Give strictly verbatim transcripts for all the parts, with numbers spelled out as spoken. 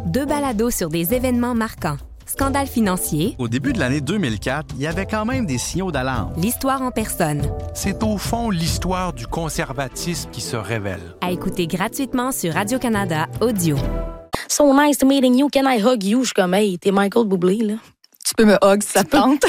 Deux balados sur des événements marquants. Scandale financier. Au début de l'année deux mille quatre, il y avait quand même des signaux d'alarme. L'histoire en personne. C'est au fond l'histoire du conservatisme qui se révèle. À écouter gratuitement sur Radio-Canada Audio. So nice to meeting you. Can I hug you? Je suis comme, hey, t'es Michael Bublé, là. Tu peux me hug si ça te tente.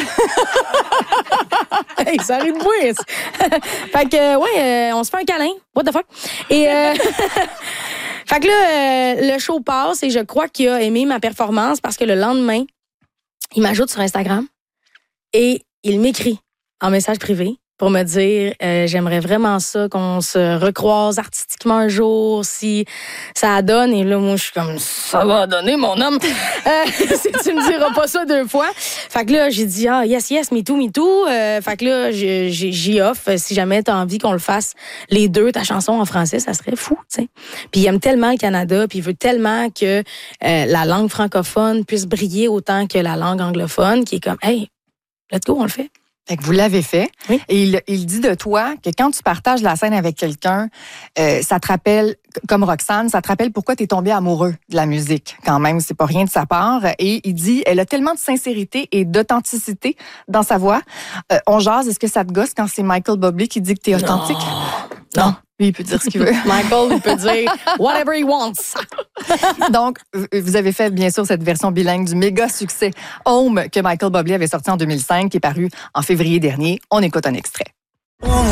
Hey, ça arrive de bouille. Fait que, ouais, euh, on se fait un câlin. What the fuck? Et, euh... fait que là, euh, le show passe et je crois qu'il a aimé ma performance parce que le lendemain, il m'ajoute sur Instagram et il m'écrit en message privé pour me dire euh, j'aimerais vraiment ça qu'on se recroise artistiquement un jour si ça donne. Et là, moi, je suis comme ça va donner, mon homme. Euh, si tu me diras pas ça deux fois. Fait que là, j'ai dit ah yes yes me too me too. Euh, fait que là, j'ai, j'y offre si jamais t'as envie qu'on le fasse les deux ta chanson en français, ça serait fou, tu sais. Puis il aime tellement le Canada, puis il veut tellement que euh, la langue francophone puisse briller autant que la langue anglophone, qui est comme hey, let's go, on le fait. Fait que vous l'avez fait. Oui. Et il, il dit de toi que quand tu partages la scène avec quelqu'un, euh, ça te rappelle, comme Roxane, ça te rappelle pourquoi tu es tombé amoureux de la musique. Quand même, c'est pas rien de sa part. Et il dit, elle a tellement de sincérité et d'authenticité dans sa voix. Euh, on jase, est-ce que ça te gosse quand c'est Michael Bublé qui dit que t'es authentique? Non. non. Lui, il peut dire ce qu'il veut. Michael, il peut dire whatever he wants. Donc, vous avez fait, bien sûr, cette version bilingue du méga succès Home que Michael Bublé avait sorti en deux mille cinq, qui est paru en février dernier. On écoute un extrait.